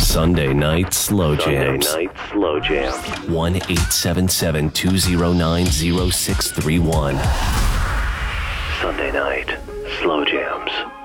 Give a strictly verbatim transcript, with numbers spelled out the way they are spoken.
Sunday Night Slow Jams. Sunday Night Slow Jam. one eight seven seven, two zero nine, zero six three one. Sunday Night Slow Jams.